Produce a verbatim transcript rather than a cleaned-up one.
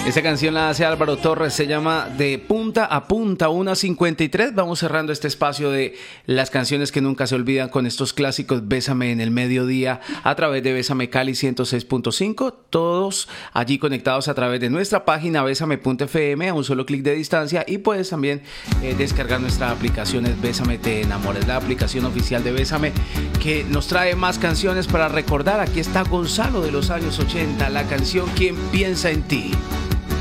Esta canción la hace Álvaro Torres, se llama De Punta a Punta, una cincuenta y tres. Vamos cerrando este espacio de las canciones que nunca se olvidan con estos clásicos Bésame en el mediodía a través de Bésame Cali ciento seis punto cinco. Todos allí conectados a través de nuestra página bésame punto f m a un solo clic de distancia, y puedes también eh, descargar nuestra aplicación es Bésame Te Enamores, la aplicación oficial de Bésame que nos trae más canciones para recordar. Aquí está Gonzalo de los años ochenta, la canción ¿Quién piensa en ti?